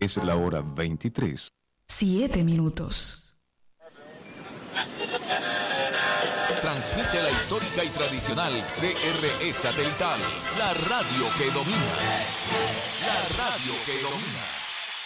Es la hora 23. 7 minutos. Transmite la histórica y tradicional CRE satelital, la radio que domina. La radio que domina.